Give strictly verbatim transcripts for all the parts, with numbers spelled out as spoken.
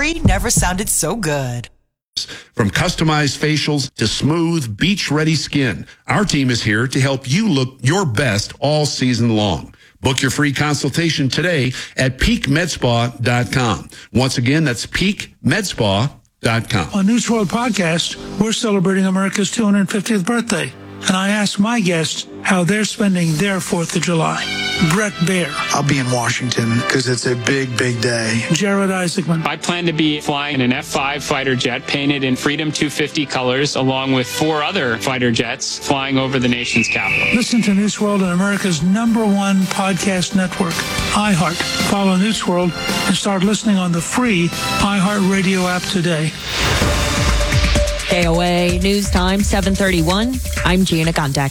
free never sounded so good. From customized facials to smooth, beach-ready skin, our team is here to help you look your best all season long. Book your free consultation today at peak med spa dot com. Once again, that's peak med spa dot com. On News World Podcast, we're celebrating America's two hundred fiftieth birthday. And I asked my guests how they're spending their fourth of July. Brett Baer. I'll be in Washington because it's a big, big day. Jared Isaacman. I plan to be flying an F five fighter jet painted in Freedom two fifty colors, along with four other fighter jets flying over the nation's capital. Listen to News World on America's number one podcast network, iHeart. Follow News World and start listening on the free iHeart Radio app today. K O A News Time, seven thirty-one. I'm Gina Gondek.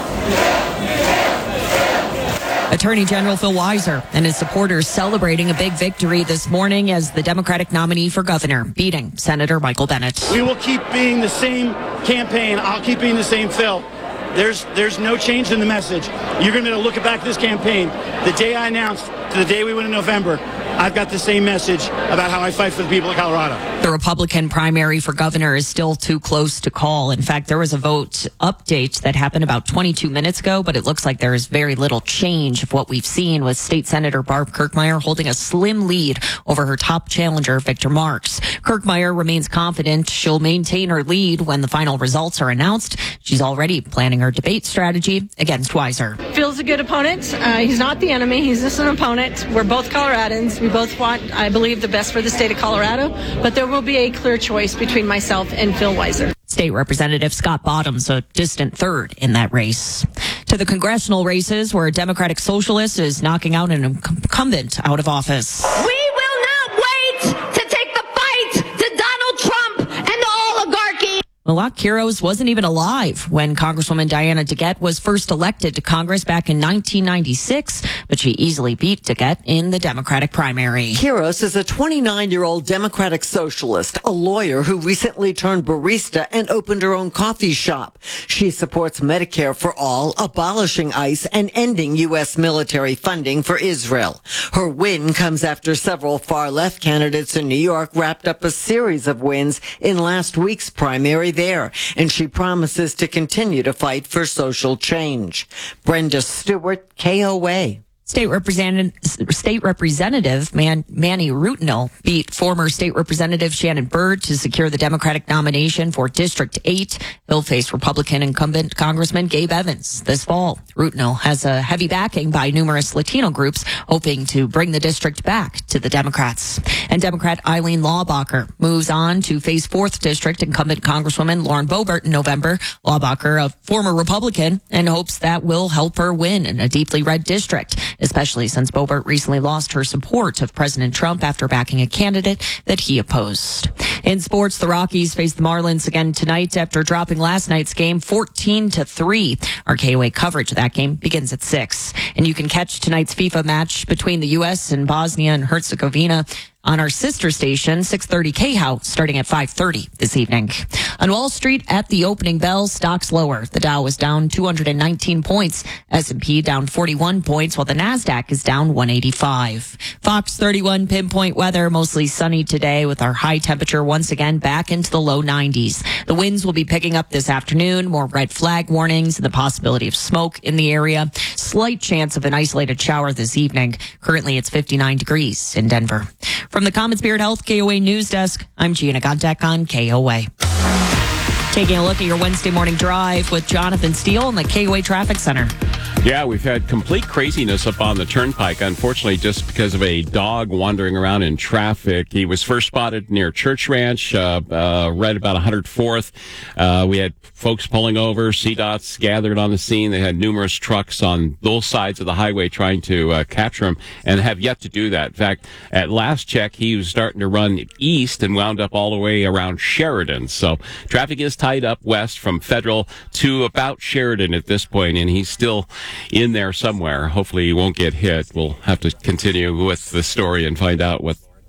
Attorney General Phil Weiser and his supporters celebrating a big victory this morning as the Democratic nominee for governor, beating Senator Michael Bennet. We will keep being the same campaign. I'll keep being the same Phil. There's there's no change in the message. You're going to look back at this campaign. The day I announced to the day we win in November, I've got the same message about how I fight for the people of Colorado. The Republican primary for governor is still too close to call. In fact, there was a vote update that happened about twenty-two minutes ago, but it looks like there is very little change of what we've seen, with State Senator Barb Kirkmeyer holding a slim lead over her top challenger, Victor Marx. Kirkmeyer remains confident she'll maintain her lead when the final results are announced. She's already planning her debate strategy against Weiser. Phil's a good opponent. Uh, he's not the enemy. He's just an opponent. We're both Coloradans. We both want, I believe, the best for the state of Colorado, but there will be a clear choice between myself and Phil Weiser. State Representative Scott Bottoms, a distant third in that race. To the congressional races, where a Democratic socialist is knocking out an incumbent out of office. We will not wait to take the fight to Donald Trump and the oligarchy. Malak Quiros wasn't even alive when Congresswoman Diana DeGette was first elected to Congress back in nineteen ninety-six, but she easily beat DeGette in the Democratic primary. Quiros is a twenty-nine-year-old Democratic socialist, a lawyer who recently turned barista and opened her own coffee shop. She supports Medicare for all, abolishing ICE, and ending U S military funding for Israel. Her win comes after several far-left candidates in New York wrapped up a series of wins in last week's primary there, and she promises to continue to fight for social change. Brenda Stewart, K O A. State Representative, State Representative Man, Manny Rutnell beat former State Representative Shannon Byrd to secure the Democratic nomination for District eight. He'll face Republican incumbent Congressman Gabe Evans this fall. Rutnell has a heavy backing by numerous Latino groups, hoping to bring the district back to the Democrats. And Democrat Eileen Laubacher moves on to face fourth District incumbent Congresswoman Lauren Boebert in November. Laubacher, a former Republican, and hopes that will help her win in a deeply red district, especially since Boebert recently lost her support of President Trump after backing a candidate that he opposed. In sports, the Rockies face the Marlins again tonight after dropping last night's game fourteen to three. Our K O A coverage of that game begins at six. And you can catch tonight's FIFA match between the U S and Bosnia and Herzegovina on our sister station, six thirty K H O W, starting at five thirty this evening. On Wall Street, at the opening bell, stocks lower. The Dow was down two hundred nineteen points, S and P down forty-one points, while the NASDAQ is down one eighty-five. Fox thirty-one pinpoint weather, mostly sunny today with our high temperature once again back into the low nineties. The winds will be picking up this afternoon, more red flag warnings and the possibility of smoke in the area. Slight chance of an isolated shower this evening. Currently, it's fifty-nine degrees in Denver. From the Common Spirit Health K O A News Desk, I'm Gina Gondek on K O A. Taking a look at your Wednesday morning drive with Jonathan Steele in the K O A Traffic Center. Yeah, we've had complete craziness up on the turnpike, unfortunately, just because of a dog wandering around in traffic. He was first spotted near Church Ranch, uh, uh, right about one hundred fourth. Uh, we had folks pulling over, C DOTs gathered on the scene. They had numerous trucks on both sides of the highway trying to uh, capture him, and have yet to do that. In fact, at last check, he was starting to run east and wound up all the way around Sheridan. So traffic is tied up west from Federal to about Sheridan at this point, and he's still in there somewhere. Hopefully he won't get hit. We'll have to continue with the story and find out what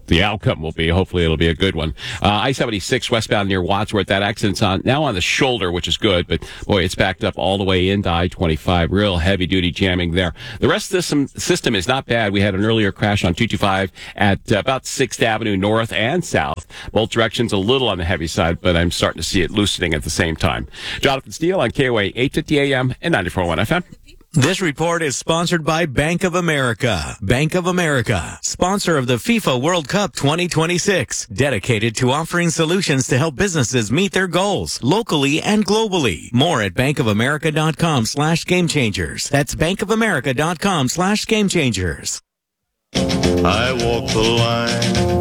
the outcome will be. Hopefully it'll be a good one. Uh, I seventy-six westbound near Wadsworth, that accident's on now on the shoulder, which is good, but boy, it's backed up all the way into I twenty-five. Real heavy duty jamming there. The rest of the system, system is not bad. We had an earlier crash on two twenty-five at uh, about sixth Avenue North and South. Both directions a little on the heavy side, but I'm starting to see it loosening at the same time. Jonathan Steele on K O A eight fifty A M and ninety-four point one F M. This report is sponsored by Bank of America. Bank of America, sponsor of the FIFA World Cup twenty twenty-six, dedicated to offering solutions to help businesses meet their goals locally and globally. More at bankofamerica.com slash game changers. That's bankofamerica.com slash game changers. I walk the line.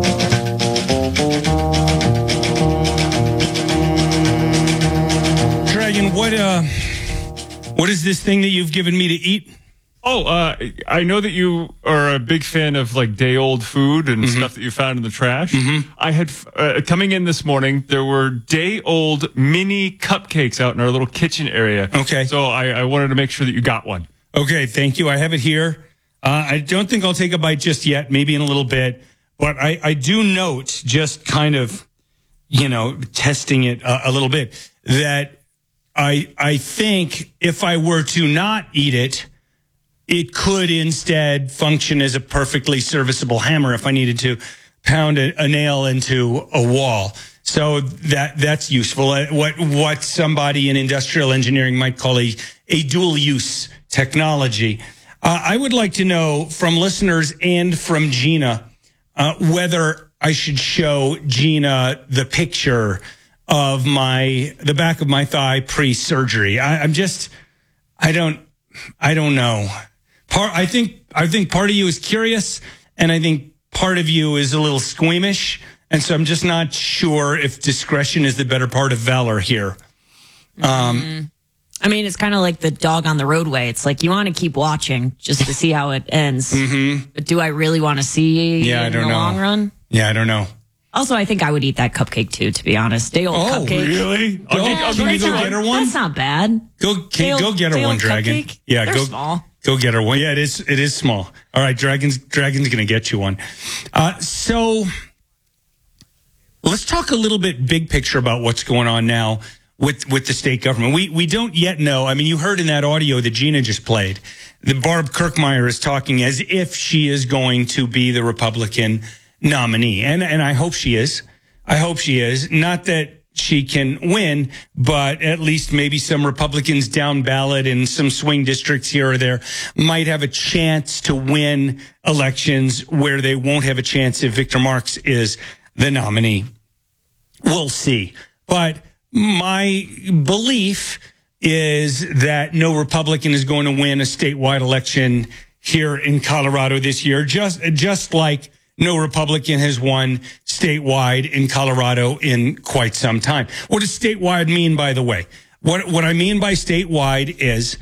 Dragon, what, uh... what is this thing that you've given me to eat? Oh, uh, I know that you are a big fan of like day old food and mm-hmm. stuff that you found in the trash. Mm-hmm. I had, uh, coming in this morning, there were day old mini cupcakes out in our little kitchen area. Okay. So I, I wanted to make sure that you got one. Okay, thank you. I have it here. Uh, I don't think I'll take a bite just yet, maybe in a little bit. But I, I do note, just kind of, you know, testing it a, a little bit, that I I think if I were to not eat it, it could instead function as a perfectly serviceable hammer if I needed to pound a, a nail into a wall. So that that's useful. What what somebody in industrial engineering might call a, a dual use technology. Uh, I would like to know from listeners and from Gina uh, whether I should show Gina the picture of my, the back of my thigh pre-surgery. I, I'm just, I don't, I don't know. Part, I think, I think part of you is curious, and I think part of you is a little squeamish, and so I'm just not sure if discretion is the better part of valor here. Um, mm-hmm. I mean, it's kind of like the dog on the roadway. It's like you want to keep watching just to see how it ends. Mm-hmm. But do I really want to see yeah, in I don't the know. long run? Yeah, I don't know. Also, I think I would eat that cupcake too, to be honest. Day old oh, cupcake. really? Go, I'll, I'll can you go get her one? That's not bad. Go, can, go get her one, Dragon. Cupcake? Yeah, They're go. small. Go get her one. Yeah, it is. It is small. All right, Dragon's Dragon's gonna get you one. Uh, so let's talk a little bit big picture about what's going on now with with the state government. We we don't yet know. I mean, you heard in that audio that Gina just played, that Barb Kirkmeyer is talking as if she is going to be the Republican nominee, and and I hope she is. I hope she is. Not that she can win, but at least maybe some Republicans down ballot in some swing districts here or there might have a chance to win elections where they won't have a chance if Victor Marx is the nominee. We'll see. But my belief is that no Republican is going to win a statewide election here in Colorado this year, just, just like no Republican has won statewide in Colorado in quite some time. What does statewide mean, by the way? What, what I mean by statewide is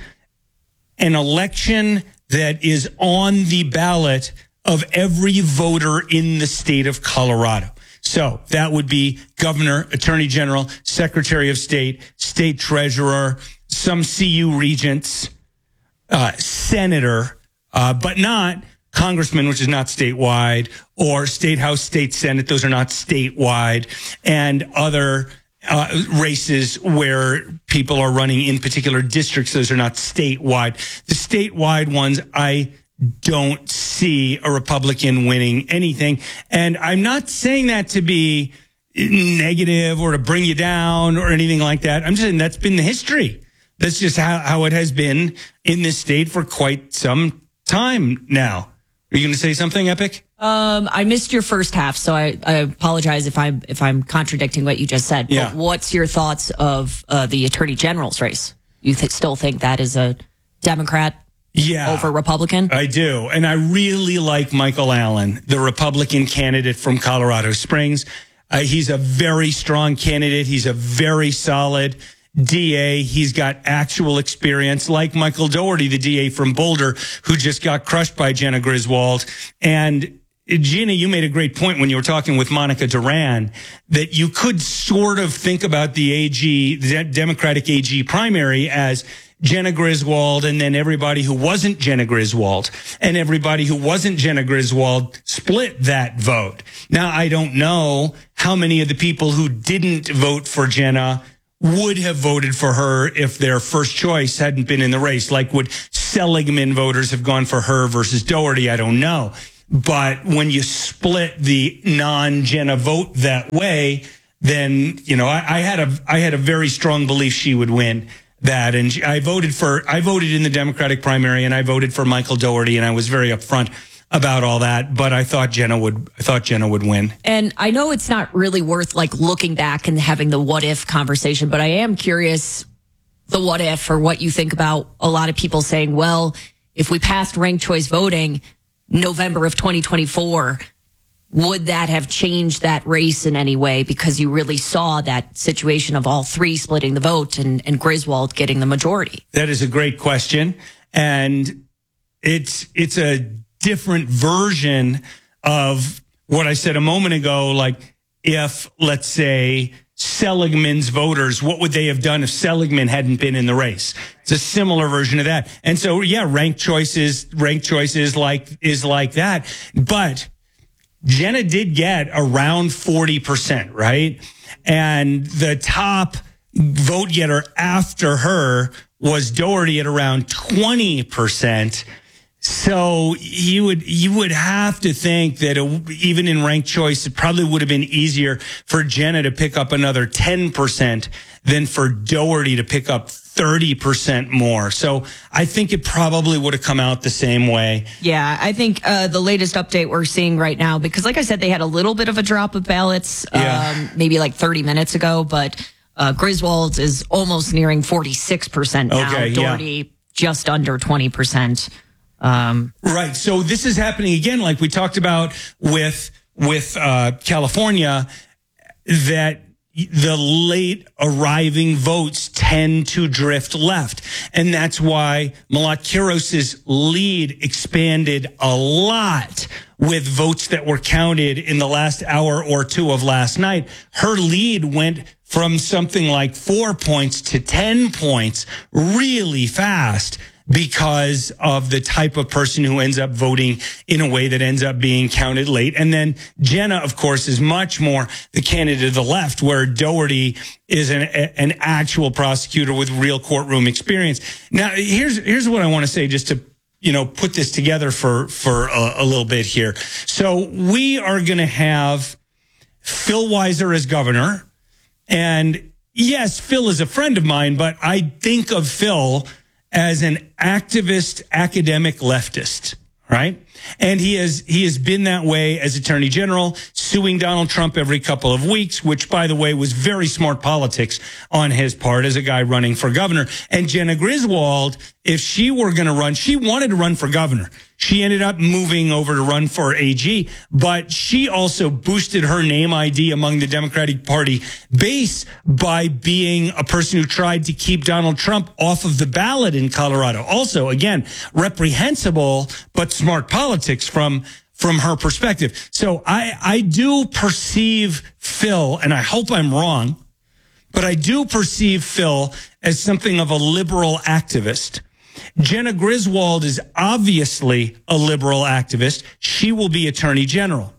an election that is on the ballot of every voter in the state of Colorado. So that would be governor, attorney general, secretary of state, state treasurer, some C U regents, uh, senator, uh, but not congressman, which is not statewide, or state house, state senate. Those are not statewide, and other uh, races where people are running in particular districts. Those are not statewide. The statewide ones, I don't see a Republican winning anything. And I'm not saying that to be negative or to bring you down or anything like that. I'm just saying that's been the history. That's just how, how it has been in this state for quite some time now. Are you going to say something, Epic? Um, I missed your first half, so I, I apologize if I'm if I'm contradicting what you just said. Yeah. But what's your thoughts of uh, the attorney general's race? You th- still think that is a Democrat yeah, over Republican? I do. And I really like Michael Allen, the Republican candidate from Colorado Springs. Uh, he's a very strong candidate. He's a very solid D A. He's got actual experience, like Michael Dougherty, the D A from Boulder, who just got crushed by Jenna Griswold. And Gina, you made a great point when you were talking with Monica Duran that you could sort of think about the A G, the Democratic A G primary as Jenna Griswold, and then everybody who wasn't Jenna Griswold, and everybody who wasn't Jenna Griswold split that vote. Now, I don't know how many of the people who didn't vote for Jenna would have voted for her if their first choice hadn't been in the race. Like, would Seligman voters have gone for her versus Doherty? I don't know. But when you split the non-Jenna vote that way, then, you know, I, I had a I had a very strong belief she would win that. And I voted for I voted in the Democratic primary, and I voted for Michael Doherty, and I was very upfront about all that, but I thought Jenna would I thought Jenna would win. And I know it's not really worth like looking back and having the what if conversation, but I am curious the what if, or what you think about a lot of people saying, well, if we passed ranked choice voting November of twenty twenty-four, would that have changed that race in any way? Because you really saw that situation of all three splitting the vote and, and Griswold getting the majority. That is a great question. And it's it's a different version of what I said a moment ago. Like, if, let's say, Seligman's voters, what would they have done if Seligman hadn't been in the race? It's a similar version of that. And so, yeah, ranked choices, ranked choices like is like that. But Jenna did get around forty percent, right? And the top vote getter after her was Doherty at around twenty percent. So you would you would have to think that it, even in ranked choice, it probably would have been easier for Jenna to pick up another ten percent than for Doherty to pick up thirty percent more. So I think it probably would have come out the same way. Yeah, I think uh, the latest update we're seeing right now, because like I said, they had a little bit of a drop of ballots, Yeah. um, maybe like thirty minutes ago, but uh, Griswold is almost nearing forty-six percent now. Okay, yeah. Doherty just under twenty percent. Um, Right. So this is happening again, like we talked about with with uh, California, that the late arriving votes tend to drift left. And that's why Malat Kiros's lead expanded a lot with votes that were counted in the last hour or two of last night. Her lead went from something like four points to ten points really fast, because of the type of person who ends up voting in a way that ends up being counted late. And then Jenna, of course, is much more the candidate of the left, where Doherty is an, an actual prosecutor with real courtroom experience. Now, here's here's what I want to say, just to, you know, put this together for, for a, a little bit here. So we are going to have Phil Weiser as governor. And yes, Phil is a friend of mine, but I think of Phil as an activist, academic leftist, right? And he has he has been that way as Attorney General, suing Donald Trump every couple of weeks, which, by the way, was very smart politics on his part as a guy running for governor. And Jenna Griswold, if she were going to run, she wanted to run for governor. She ended up moving over to run for A G, but she also boosted her name I D among the Democratic Party base by being a person who tried to keep Donald Trump off of the ballot in Colorado. Also, again, reprehensible, but smart politics from from her perspective. So I, I do perceive Phil, and I hope I'm wrong, but I do perceive Phil as something of a liberal activist. Jenna Griswold is obviously a liberal activist. She will be Attorney General.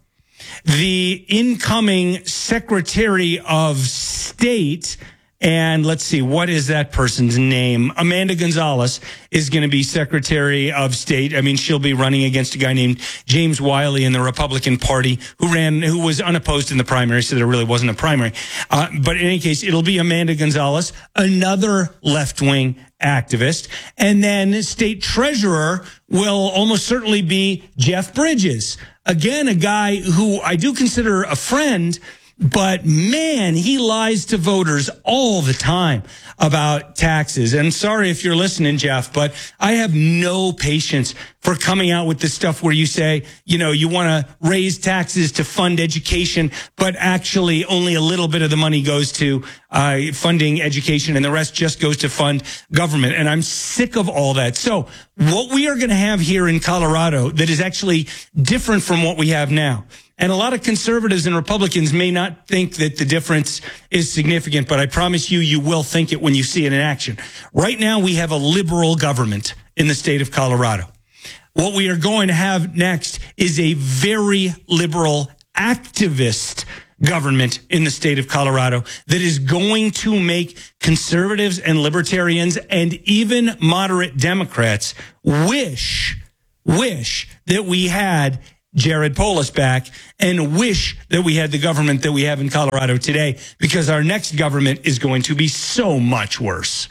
The incoming Secretary of State, and let's see, what is that person's name? Amanda Gonzalez is going to be Secretary of State. I mean, she'll be running against a guy named James Wiley in the Republican Party, who ran, who was unopposed in the primary, so there really wasn't a primary. Uh, but in any case, it'll be Amanda Gonzalez, another left-wing activist. And then State Treasurer will almost certainly be Jeff Bridges. Again, a guy who I do consider a friend, but man, he lies to voters all the time about taxes. And sorry if you're listening, Jeff, but I have no patience for coming out with this stuff where you say, you know, you want to raise taxes to fund education, but actually only a little bit of the money goes to uh, funding education and the rest just goes to fund government. And I'm sick of all that. So what we are going to have here in Colorado that is actually different from what we have now And a lot of conservatives and Republicans may not think that the difference is significant, but I promise you, you will think it when you see it in action. Right now, we have a liberal government in the state of Colorado. What we are going to have next is a very liberal activist government in the state of Colorado that is going to make conservatives and libertarians and even moderate Democrats wish, wish that we had Jared Polis back and wish that we had the government that we have in Colorado today, because our next government is going to be so much worse.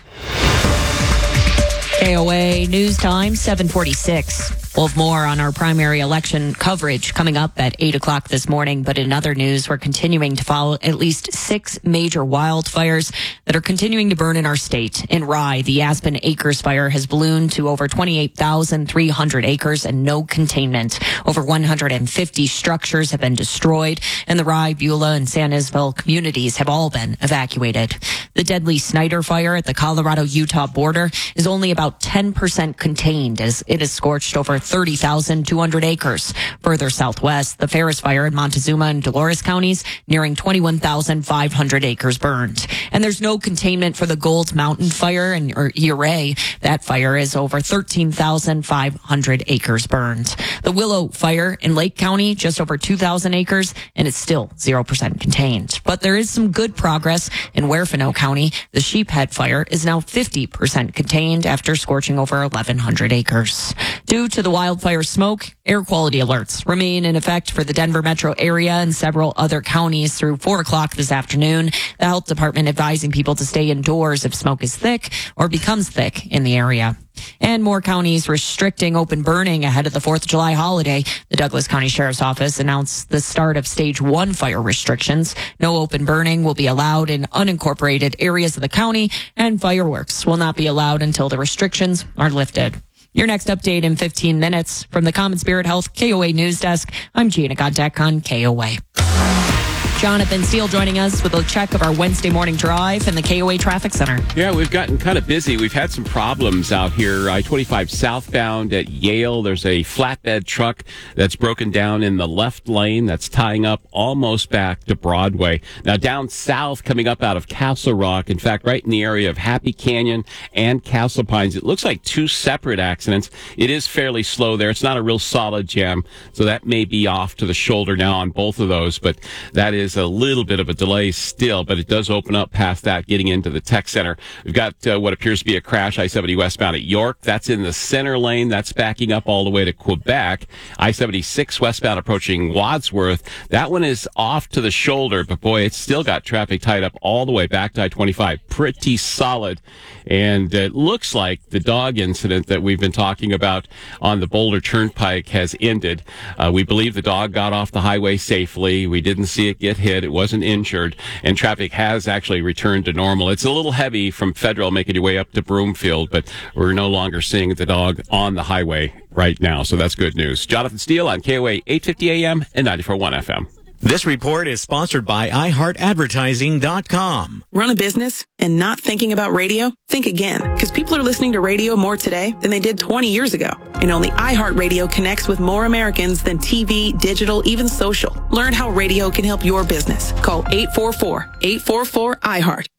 K O A News Time, seven forty-six. We'll have more on our primary election coverage coming up at eight o'clock this morning. But in other news, we're continuing to follow at least six major wildfires that are continuing to burn in our state. In Rye, the Aspen Acres fire has ballooned to over twenty-eight thousand three hundred acres and no containment. Over one hundred fifty structures have been destroyed, and the Rye, Beulah, and San Isabel communities have all been evacuated. The deadly Snyder fire at the Colorado-Utah border is only about ten percent contained, as it has scorched over thirty thousand two hundred acres. Further southwest, the Ferris fire in Montezuma and Dolores counties, nearing twenty-one thousand five hundred acres burned. And there's no containment for the Gold Mountain fire in Ouray. That fire is over thirteen thousand five hundred acres burned. The Willow fire in Lake County, just over two thousand acres, and it's still zero percent contained. But there is some good progress in Huerfano County. The Sheephead fire is now fifty percent contained after scorching over eleven hundred acres. Due to the wildfire smoke, air quality alerts remain in effect for the Denver metro area and several other counties through four o'clock this afternoon. The health department advising people to stay indoors if smoke is thick or becomes thick in the area. And more counties restricting open burning ahead of the fourth of July holiday. The Douglas County Sheriff's Office announced the start of stage one fire restrictions. No open burning will be allowed in unincorporated areas of the county, and fireworks will not be allowed until the restrictions are lifted. Your next update in fifteen minutes from the Common Spirit Health K O A News Desk. I'm Gina Godek on K O A. Jonathan Steele joining us with a check of our Wednesday morning drive in the K O A Traffic Center. Yeah, we've gotten kind of busy. We've had some problems out here. I twenty-five southbound at Yale, there's a flatbed truck that's broken down in the left lane that's tying up almost back to Broadway. Now, down south, coming up out of Castle Rock, in fact, right in the area of Happy Canyon and Castle Pines, it looks like two separate accidents. It is fairly slow there. It's not a real solid jam, so that may be off to the shoulder now on both of those, but that is a little bit of a delay still, but it does open up past that, getting into the tech center. We've got uh, what appears to be a crash, I seventy westbound at York. That's in the center lane. That's backing up all the way to Quebec. I seventy-six westbound approaching Wadsworth. That one is off to the shoulder, but boy, it's still got traffic tied up all the way back to I twenty-five. Pretty solid. And it looks like the dog incident that we've been talking about on the Boulder Turnpike has ended. Uh, we believe the dog got off the highway safely. We didn't see it get hit. It wasn't injured. And traffic has actually returned to normal. It's a little heavy from Federal making your way up to Broomfield, but we're no longer seeing the dog on the highway right now. So that's good news. Jonathan Steele on K O A eight fifty A M and ninety-four point one F M. This report is sponsored by i heart advertising dot com. Run a business and not thinking about radio? Think again, because people are listening to radio more today than they did twenty years ago. And only iHeartRadio connects with more Americans than T V, digital, even social. Learn how radio can help your business. Call eight four four, eight four four, I heart.